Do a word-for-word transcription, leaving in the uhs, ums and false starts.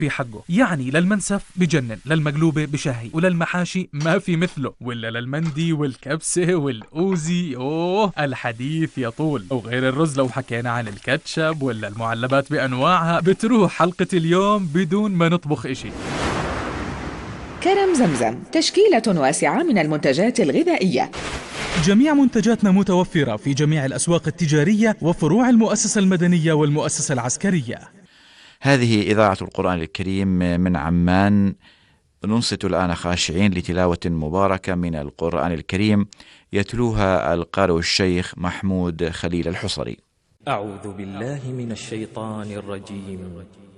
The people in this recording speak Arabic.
بحقه. يعني للمنسف بجنن، للمقلوبة بشهي، وللمحاشي ما في مثله، ولا للمندي والكبسة والأوزي أوه الحديث يطول. وغير الرز لو حكينا عن الكاتشب ولا المعلبات بأنواعها بتروح حلقة اليوم بدون ما نطبخ إشي. كرم زمزم تشكيلة واسعة من المنتجات الغذائية. جميع منتجاتنا متوفرة في جميع الأسواق التجارية وفروع المؤسسة المدنية والمؤسسة العسكرية. هذه إذاعة القرآن الكريم من عمان، ننصت الآن خاشعين لتلاوة مباركة من القرآن الكريم يتلوها القارئ الشيخ محمود خليل الحصري. أعوذ بالله من الشيطان الرجيم.